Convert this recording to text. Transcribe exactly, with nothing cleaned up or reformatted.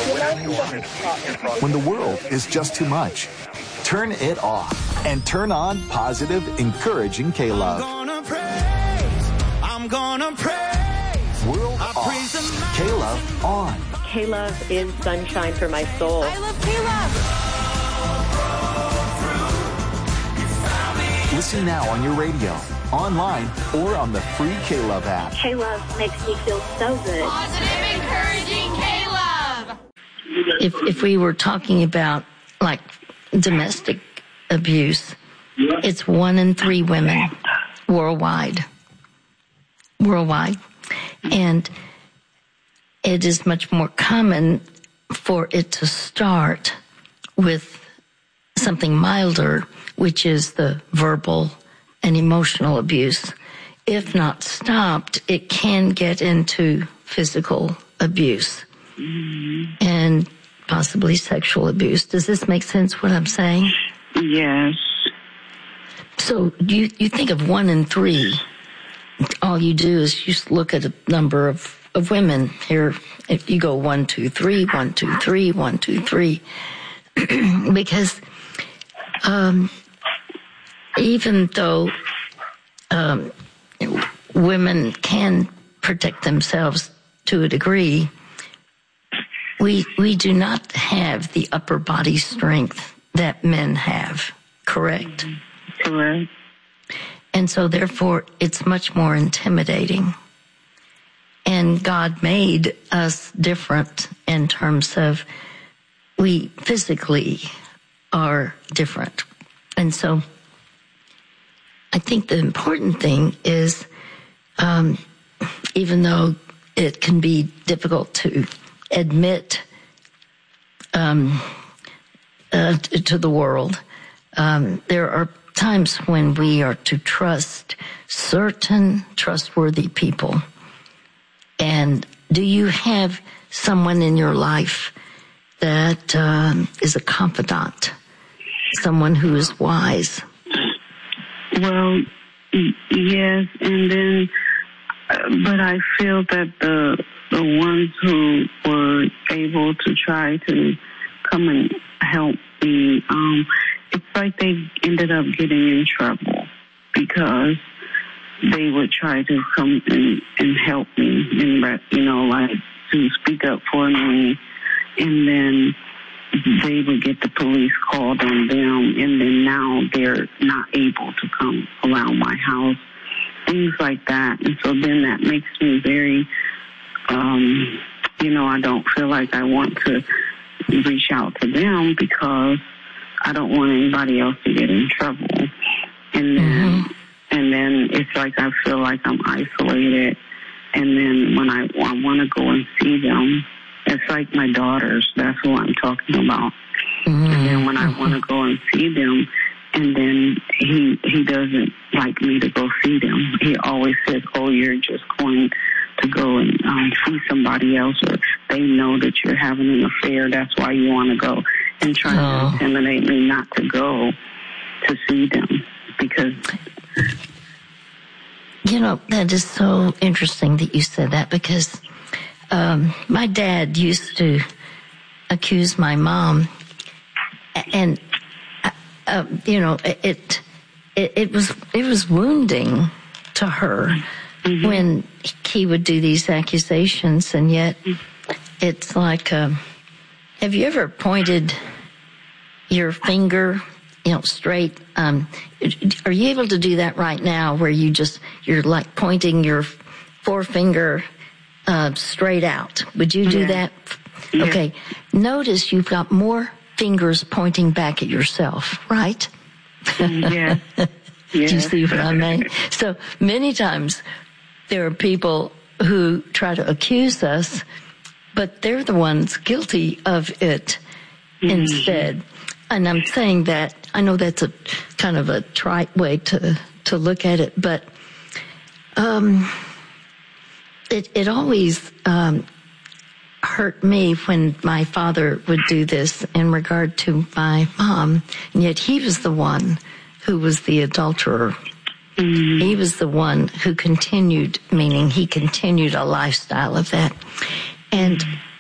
When the world is just too much, turn it off and turn on positive, encouraging K-Love. I'm gonna praise, I'm gonna praise. World off, K-Love on. K-Love is sunshine for my soul. I love K-Love. Listen now on your radio, online, or on the free K-Love app. K-Love makes me feel so good. Positive, encouraging K-Love. If if we were talking about like domestic abuse, it's one in three women worldwide. Worldwide. And it is much more common for it to start with something milder, which is the verbal and emotional abuse. If not stopped, it can get into physical abuse mm-hmm. and possibly sexual abuse. Does this make sense, what I'm saying? Yes. So you, you think of one in three. All you do is you just look at a number of, of women. Here, if you go one, two, three, one, two, three, one, two, three. Because um, even though um, women can protect themselves to a degree, we we do not have the upper body strength that men have, correct? Correct. And so therefore it's much more intimidating. And God made us different in terms of we physically are different. And so I think the important thing is, um, even though it can be difficult to admit um, uh, to the world, um, there are times when we are to trust certain trustworthy people. And do you have someone in your life that um, is a confidant, someone who is wise? Well, yes, and then, uh, but I feel that the the ones who were able to try to come and help me, um, it's like they ended up getting in trouble because they would try to come and, and help me, and you know, like to speak up for me, and then they would get the police called on them, and then now they're not able to come around my house, things like that. And so then that makes me very, um, you know, I don't feel like I want to reach out to them because I don't want anybody else to get in trouble. And then, mm-hmm. and then it's like I feel like I'm isolated. And then when I, I want to go and see them, it's like my daughters. That's who I'm talking about. Mm-hmm. And then when I mm-hmm. want to go and see them, and then he he doesn't like me to go see them. He always says, "Oh, you're just going to go and um, see somebody else, or they know that you're having an affair. That's why you want to go," and trying oh. to intimidate me not to go to see them because. You know, that is so interesting that you said that because um, my dad used to accuse my mom, and uh, you know, it, it it was it was wounding to her mm-hmm. when he would do these accusations, and yet it's like, uh, have you ever pointed your finger, you know, straight? Um, are you able to do that right now where you just, you're like pointing your forefinger uh, straight out? Would you do yeah. that? Yeah. Okay. Notice you've got more fingers pointing back at yourself, right? Yeah. yeah. Do you see what I mean? So many times there are people who try to accuse us, but they're the ones guilty of it mm-hmm. instead. And I'm saying that, I know that's a kind of a trite way to, to look at it, but um, it, it always um, hurt me when my father would do this in regard to my mom, and yet he was the one who was the adulterer. Mm-hmm. He was the one who continued, meaning he continued a lifestyle of that. And